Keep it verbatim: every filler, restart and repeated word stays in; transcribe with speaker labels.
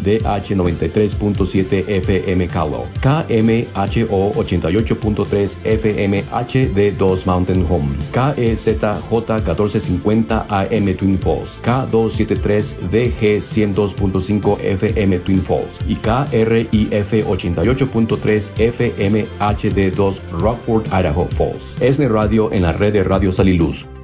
Speaker 1: D H noventa y tres punto siete F M Calo, K M H O ochenta y ocho punto tres F M H D dos Mountain Home, K E Z J catorce cincuenta A M Twin Falls, K doscientos setenta y tres D G ciento dos punto cinco F M Twin Falls y K R I F ochenta y ocho punto tres F M H D dos Rockford, Idaho Falls. Es de radio en la red de Radio Sal y Luz.